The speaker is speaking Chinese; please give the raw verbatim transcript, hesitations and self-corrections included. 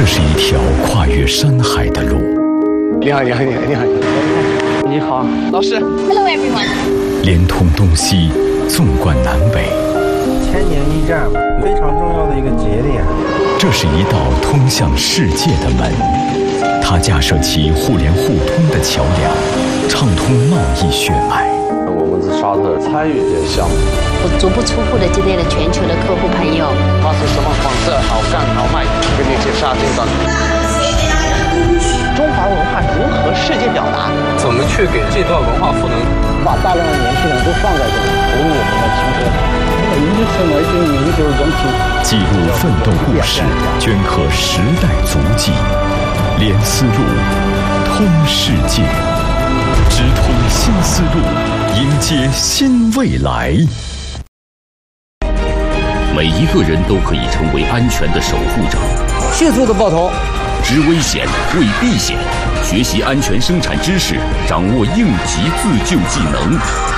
是一条跨越山海的路。 你好，你好，你好，你好，你好，老师。 Hello everyone。 连通东西，纵贯南北。 千年驿站，非常重要的一个节点。 这是一道通向世界的门，它架设起互联互通的桥梁，畅通贸易血脉。 我们是沙特参与这项目， 我足不出户的积累了全球的客户朋友。 它是什么方式好干好卖，跟你介绍这个。 中华文化如何世界表达？ 怎么去给这段文化赋能？ 把大量的年轻人都放在这里，投入我们的青春。 记录奋斗故事，镌刻时代足迹，连丝路，通世界，直通新丝路，迎接新未来。 每一个人都可以成为安全的守护者。 迅速的爆头， 知危险，为避险，学习安全生产知识，掌握应急自救技能。